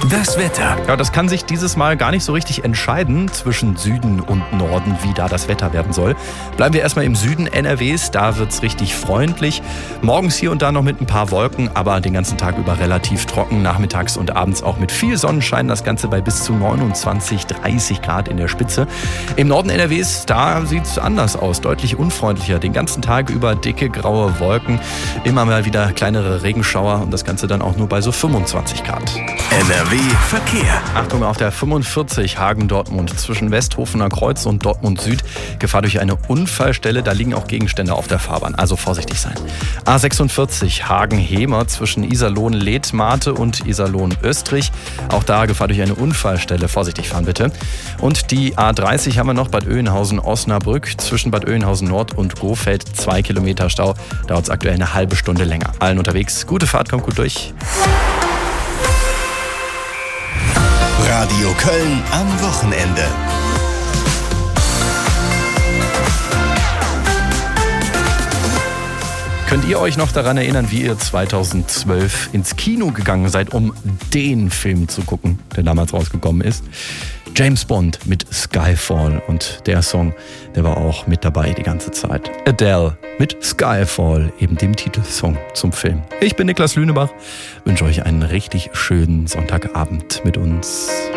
Das Wetter. Ja, das kann sich dieses Mal gar nicht so richtig entscheiden zwischen Süden und Norden, wie da das Wetter werden soll. Bleiben wir erstmal im Süden NRWs, da wird's richtig freundlich. Morgens hier und da noch mit ein paar Wolken, aber den ganzen Tag über relativ trocken. Nachmittags und abends auch mit viel Sonnenschein, das Ganze bei bis zu 29, 30 Grad in der Spitze. Im Norden NRWs, da sieht's anders aus, deutlich unfreundlicher. Den ganzen Tag über dicke graue Wolken, immer mal wieder kleinere Regenschauer und das Ganze dann auch nur bei so 25 Grad. NRW Verkehr. Achtung, auf der 45 Hagen-Dortmund zwischen Westhofener Kreuz und Dortmund Süd. Gefahr durch eine Unfallstelle, da liegen auch Gegenstände auf der Fahrbahn, also vorsichtig sein. A46 Hagen-Hemer zwischen Iserlohn-Letmate und Iserlohn-Östrich. Auch da Gefahr durch eine Unfallstelle, vorsichtig fahren bitte. Und die A30 haben wir noch, Bad Oeynhausen-Osnabrück zwischen Bad Oeynhausen-Nord und Gohfeld. 2 Kilometer Stau, dauert es aktuell eine halbe Stunde länger. Allen unterwegs, gute Fahrt, kommt gut durch. Radio Köln am Wochenende. Könnt ihr euch noch daran erinnern, wie ihr 2012 ins Kino gegangen seid, um den Film zu gucken, der damals rausgekommen ist? James Bond mit Skyfall, und der Song, der war auch mit dabei die ganze Zeit. Adele mit Skyfall, eben dem Titelsong zum Film. Ich bin Niklas Lünebach, wünsche euch einen richtig schönen Sonntagabend mit uns.